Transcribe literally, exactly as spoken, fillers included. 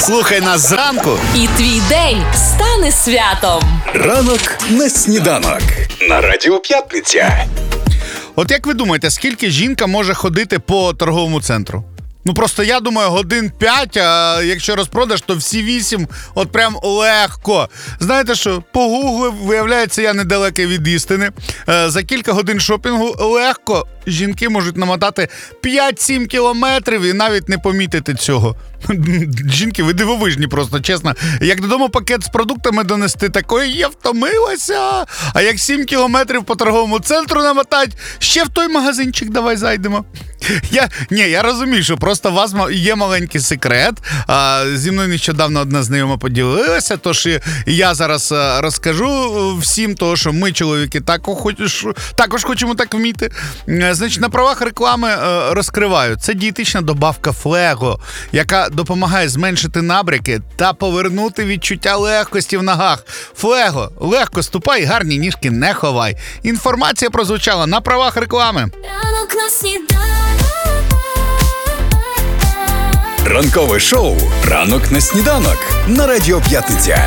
Слухай нас зранку. І твій день стане святом. Ранок на сніданок. На Радіо П'ятниця. От як ви думаєте, скільки жінка може ходити по торговому центру? Ну просто я думаю, годин п'ять, а якщо розпродаж, то всі вісім, от прям легко. Знаєте що, погуглив, виявляється, я недалекий від істини. Е, за кілька годин шопінгу легко жінки можуть намотати п'ять-сім кілометрів і навіть не помітити цього. Жінки, ви дивовижні просто, чесно. Як додому пакет з продуктами донести, такої я втомилася. А як сім кілометрів по торговому центру намотать, ще в той магазинчик давай зайдемо. Я, ні, я розумію, що просто у вас є маленький секрет. А, зі мною нещодавно одна знайома поділилася, тож я зараз розкажу всім, того, що ми, чоловіки, також, також хочемо так вміти. Значить, на правах реклами розкриваю. Це дієтична добавка Флего, яка допомагає зменшити набряки та повернути відчуття легкості в ногах. Флего. Легко ступай, гарні ніжки не ховай. Інформація прозвучала на правах реклами. Ранок на сніданок. Ранкове шоу «Ранок на сніданок» на Радіо П'ятниця.